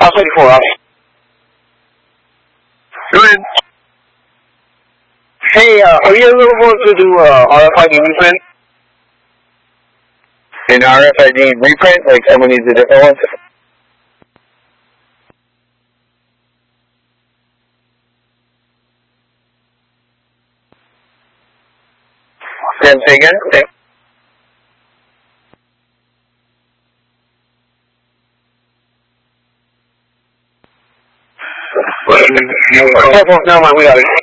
I'll 34 off. Go ahead. Hey, are you available to do RFID reprint? An RFID reprint, like someone needs a different one? Then say again? Okay. No, we got it.